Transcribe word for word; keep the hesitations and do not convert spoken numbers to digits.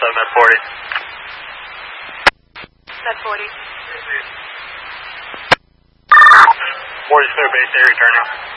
seven at forty. At forty. forty is clear base area returning.